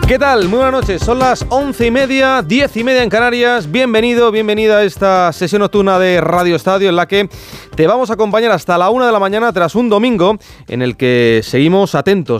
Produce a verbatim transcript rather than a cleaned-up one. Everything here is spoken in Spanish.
¿Qué tal? Muy buenas noches, son las once y media, diez y media en Canarias. Bienvenido, bienvenida a esta sesión nocturna de Radio Estadio en la que te vamos a acompañar hasta la una de la mañana tras un domingo en el que seguimos atentos